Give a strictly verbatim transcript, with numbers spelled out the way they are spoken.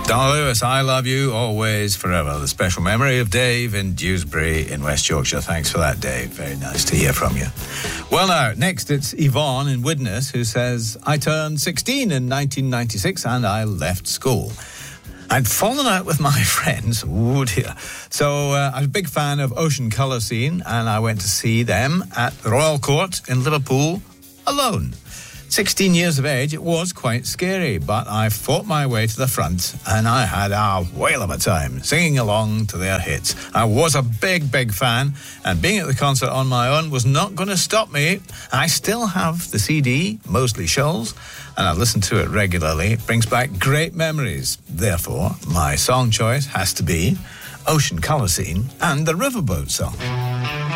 Don Lewis, I love you always, forever. The special memory of Dave in Dewsbury in West Yorkshire. Thanks for that, Dave. Very nice to hear from you. Well, now, next it's Yvonne in Widnes who says, I turned sixteen in nineteen ninety-six and I left school. I'd fallen out with my friends. Oh, dear. So uh, I was a big fan of Ocean Colour Scene and I went to see them at the Royal Court in Liverpool alone. sixteen years of age, it was quite scary, but I fought my way to the front and I had a whale of a time singing along to their hits. I was a big, big fan, and being at the concert on my own was not going to stop me. I still have the C D, Mosley Shoals, and I listen to it regularly. It brings back great memories. Therefore, my song choice has to be Ocean Colour Scene and the Riverboat Song.